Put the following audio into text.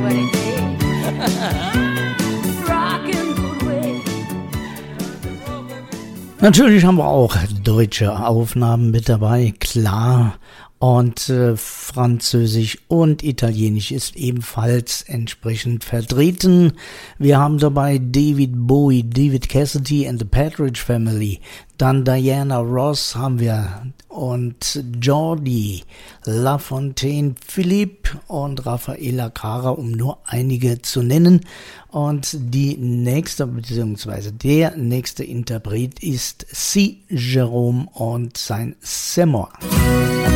what it is. Rockin' good way. Natürlich haben wir auch deutsche Aufnahmen mit dabei, klar. Und Französisch und Italienisch ist ebenfalls entsprechend vertreten. Wir haben dabei David Bowie, David Cassidy and the Partridge Family. Dann Diana Ross haben wir und Jordi, LaFontaine, Philippe und Raffaella Cara, um nur einige zu nennen. Und die nächste, beziehungsweise der nächste Interpret ist C. Jerome und sein C'est moi.